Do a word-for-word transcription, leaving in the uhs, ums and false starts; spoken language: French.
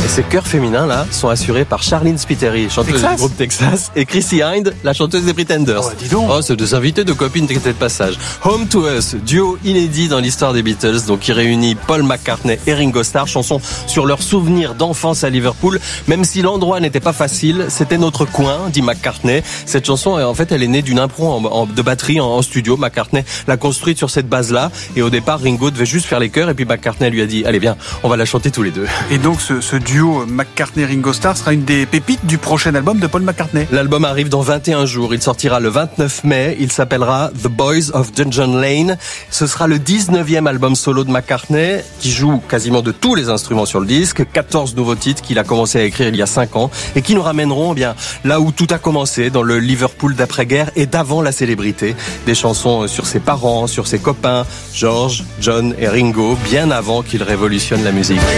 ces chœurs féminins là sont assurés par Charlene Spiteri, chanteuse Texas. du groupe Texas, et Chrissy Hynde, la chanteuse des Pretenders. Oh, dis donc. Oh, c'est deux invités de copines qui étaient de passage. Home to Us, duo inédit dans l'histoire des Beatles, donc qui réunit Paul McCartney et Ringo Starr, chanson sur leurs souvenirs d'enfance à Liverpool. Même si l'endroit n'était pas facile, c'était notre coin, dit McCartney. Cette chanson, en fait, elle est née d'une impro en, en, de batterie en, en studio. McCartney l'a construite sur cette base-là, et au départ, Ringo devait juste faire les chœurs, et puis McCartney lui a dit, allez bien, on va la chanter tous les deux. Et donc ce, ce duo McCartney-Ringo Starr sera une des pépites du prochain album de Paul McCartney. L'album arrive dans vingt et un jours. Il sortira le vingt-neuf mai. Il s'appellera The Boys of Dungeon Lane. Ce sera le dix-neuvième album solo de McCartney, qui joue quasiment de tous les instruments sur le disque. quatorze nouveaux titres qu'il a commencé à écrire il y a cinq ans et qui nous ramèneront eh bien là où tout a commencé, dans le Liverpool d'après-guerre et d'avant la célébrité. Des chansons sur ses parents, sur ses copains, George, John et Ringo, bien avant qu'ils révolutionnent la musique.